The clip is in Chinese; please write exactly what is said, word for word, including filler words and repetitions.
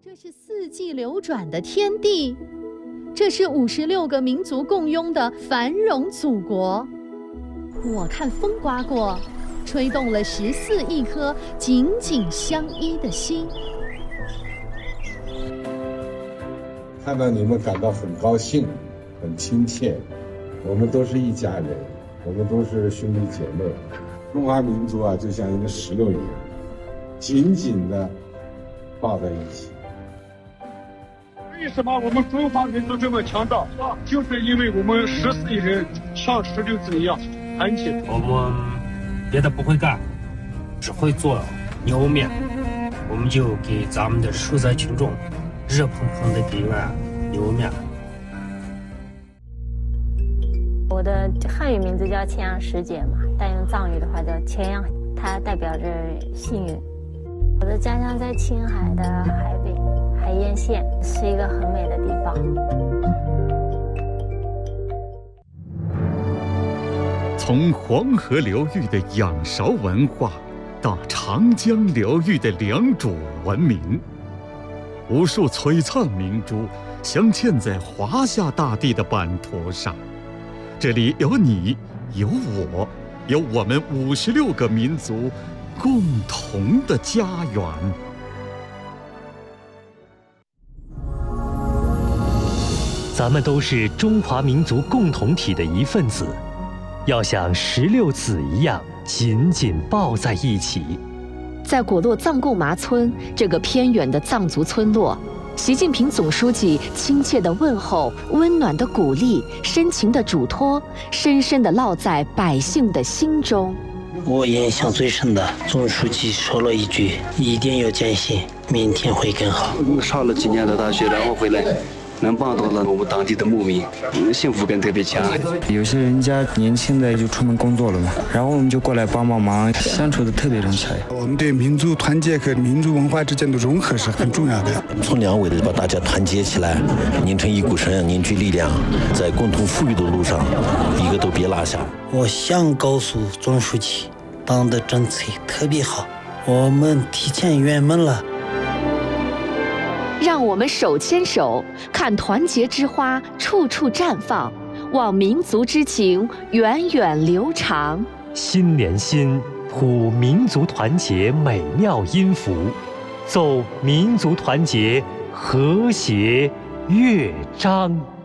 这是四季流转的天地，这是五十六个民族共拥的繁荣祖国。我看风刮过，吹动了十四亿颗紧紧相依的心。 看到你们感到很高兴，很亲切。我们都是一家人，我们都是兄弟姐妹。中华民族啊，就像一个石榴一样，紧紧地抱在一起。 为什么我们中华民族这么强大？就是因为我们十四亿人像石榴子一样团结。 我们别的不会干，只会做牛肉面，我们就给咱们的受灾群众热腾腾的给一碗牛肉面。 我的汉语名字叫千阳师姐嘛，但用藏语的话叫千阳，它代表着幸运。我的家乡在青海的海北海晏县，是一个很美的地方。 从黄河流域的仰韶文化到长江流域的良渚文明，无数璀璨明珠镶嵌在华夏大地的版图上。这里有你，有我，有我们五十六个民族共同的家园。 咱们都是中华民族共同体的一份子，要像石榴籽一样紧紧抱在一起。 在果洛藏贡麻村这个偏远的藏族村落，习近平总书记亲切的问候、温暖的鼓励、深情的嘱托，深深地烙在百姓的心中。 我印象最深的，总书记说了一句：“一定要坚信，明天会更好。” 上了几年的大学，然后回来，能帮到了我们当地的牧民，幸福感特别强。 有些人家年轻的就出门工作了嘛，然后我们就过来帮帮忙，相处的特别融洽。 我们对民族团结和民族文化之间的融合是很重要的。 从两位的把大家团结起来，拧成一股绳，凝聚力量，在共同富裕的路上，一个都别落下。 我想告诉总书记，党的政策特别好，我们提前圆满了。 让我们手牵手，看团结之花处处绽放，望民族之情源远流长。 心连心，谱民族团结美妙音符，奏民族团结和谐乐章。